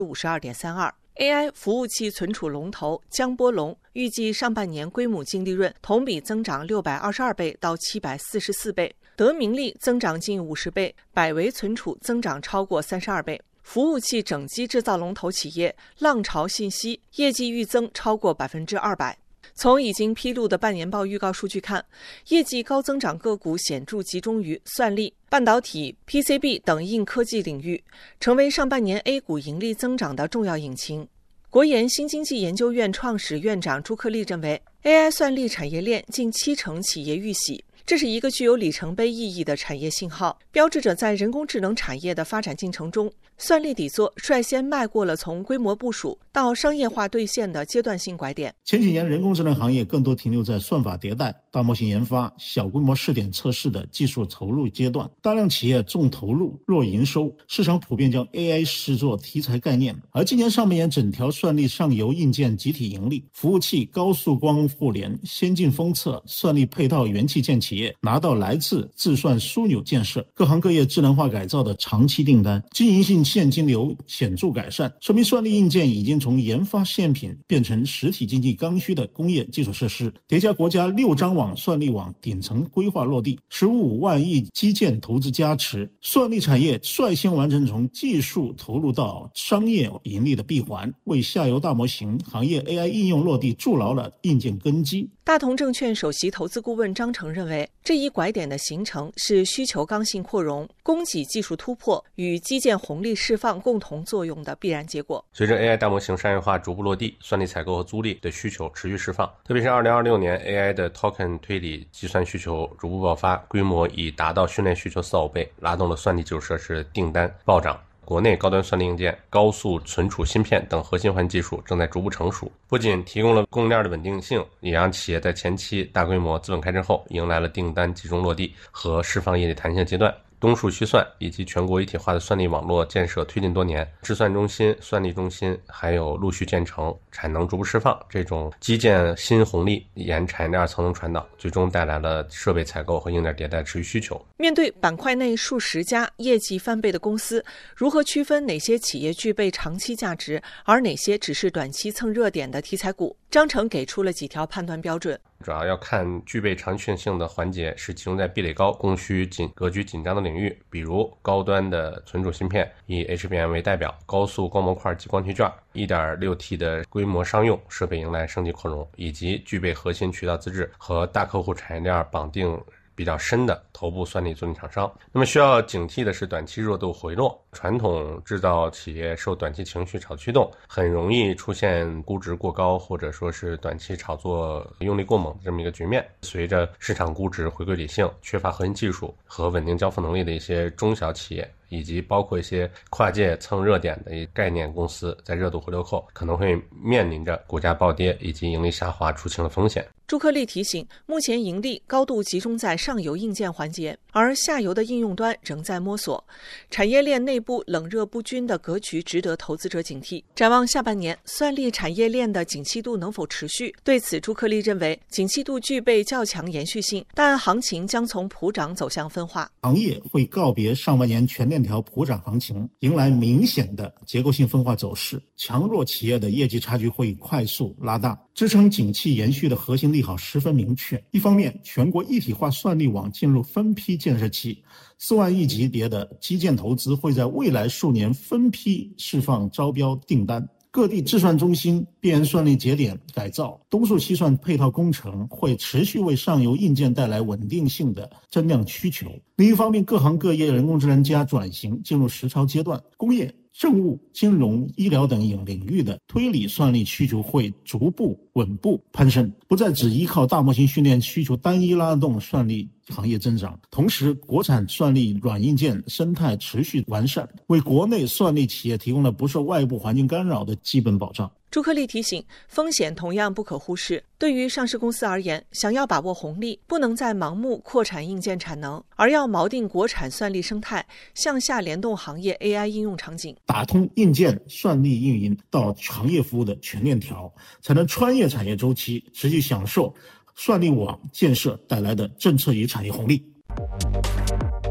52.32%。AI 服务器存储龙头江波龙预计上半年归母净利润同比增长622倍到744倍，德明利增长近50倍，百维存储增长超过32倍。服务器整机制造龙头企业浪潮信息业绩预增超过200%。从已经披露的半年报预告数据看，业绩高增长个股显著集中于算力、半导体、PCB 等硬科技领域，成为上半年 A 股盈利增长的重要引擎。国研新经济研究院创始院长朱克力认为， AI 算力产业链近70%企业遇袭，这是一个具有里程碑意义的产业信号，标志着在人工智能产业的发展进程中，算力底座率先迈过了从规模部署到商业化兑现的阶段性拐点。 前几年人工智能行业更多停留在算法迭代、大模型研发、小规模试点测试的技术投入阶段，大量企业重投入弱营收，市场普遍将 AI 视作题材概念。而今年上半年整条算力上游硬件集体盈利，服务器、高速光互联、先进封测、算力配套元器件企业拿到来自自算枢纽建设、各行各业智能化改造的长期订单，经营性现金流显著改善，说明算力硬件已经从研发现品变成实体经济刚需的工业基础设施。叠加国家6张网算力网顶层规划落地，15万亿基建投资加持，算力产业率先完成从技术投入到商业盈利的闭环，为下游大模型行业 AI 应用落地筑牢了硬件根基。 大同证券首席投资顾问张成认为，这一拐点的形成是需求刚性扩容、供给技术突破与基建红利释放共同作用的必然结果。 随着 AI 大模型商业化逐步落地，算力采购和租赁的需求持续释放，特别是2026年 AI 的 token 推理计算需求逐步爆发，规模已达到训练需求4-5倍，拉动了算力基础设施订单暴涨。国内高端算力硬件、高速存储芯片等核心环节技术正在逐步成熟，不仅提供了供应链的稳定性，也让企业在前期大规模资本开支后，迎来了订单集中落地和释放业绩弹性阶段。东数西算以及全国一体化的算力网络建设推进多年，制算中心、算力中心还有陆续建成，产能逐步释放，这种基建新红利沿产业链层层传导，最终带来了设备采购和硬件迭代持续需求。 面对板块内数十家业绩翻倍的公司，如何区分哪些企业具备长期价值，而哪些只是短期蹭热点的题材股？张成给出了几条判断标准。 主要要看具备长期性的环节是集中在壁垒高、供需格局紧张的领域，比如高端的存储芯片，以 HBM 为代表，高速光模块及光学券， 1.6T 的规模商用设备迎来升级扩容，以及具备核心渠道资质和大客户产业链绑定比较深的头部算力租赁厂商。那么需要警惕的是短期热度回落，传统制造企业受短期情绪炒驱动，很容易出现估值过高或者说是短期炒作用力过猛的这么一个局面。随着市场估值回归理性，缺乏核心技术和稳定交付能力的一些中小企业，以及包括一些跨界蹭热点的概念公司，在热度回流后可能会面临着股价暴跌以及盈利下滑出清的风险。 朱克力提醒，目前盈利高度集中在上游硬件环节，而下游的应用端仍在摸索，产业链内部冷热不均的格局值得投资者警惕。展望下半年，算力产业链的景气度能否持续？对此，朱克力认为，景气度具备较强延续性，但行情将从普涨走向分化。 行业会告别上半年全链条普涨行情，迎来明显的结构性分化走势，强弱企业的业绩差距会快速拉大，支撑景气延续的核心利好十分明确。一方面，全国一体化算力网进入分批建设期，4万亿级别的基建投资会在未来数年分批释放招标订单。各地制算中心、边缘算力节点改造、东数西算配套工程会持续为上游硬件带来稳定性的增量需求。另一方面，各行各业人工智能加转型进入实操阶段，工业、政务、金融、医疗等领域的推理算力需求会逐步稳步攀升，不再只依靠大模型训练需求单一拉动算力行业增长。同时，国产算力软硬件生态持续完善，为国内算力企业提供了不受外部环境干扰的基本保障。 朱克力提醒，风险同样不可忽视。对于上市公司而言，想要把握红利，不能再盲目扩产硬件产能，而要锚定国产算力生态，向下联动行业 AI 应用场景， 打通硬件、算力运营到行业服务的全链条，才能穿越产业周期，持续享受算力网建设带来的政策与产业红利。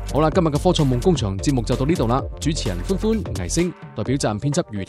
好啦，今日嘅科創夢工場節目就到呢度啦。主持人歡歡、倪星，代表站編輯余